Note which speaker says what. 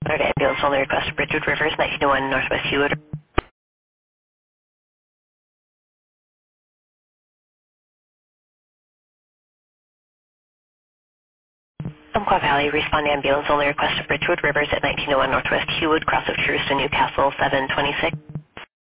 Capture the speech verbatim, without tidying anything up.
Speaker 1: Alert ambulance only request to Bridgewood Rivers, nineteen oh one Northwest Hewitt. Umpqua Valley, respond ambulance only request to Bridgewood Rivers at nineteen oh one Northwest Hewitt, cross of Truist and Newcastle, seven twenty-six.